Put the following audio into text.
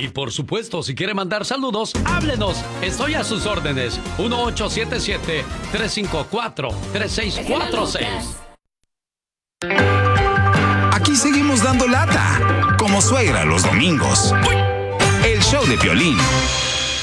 Y por supuesto, si quiere mandar saludos, háblenos. Estoy a sus órdenes. 1877-354-3646. Aquí seguimos dando lata, como suegra los domingos. El show de Piolín.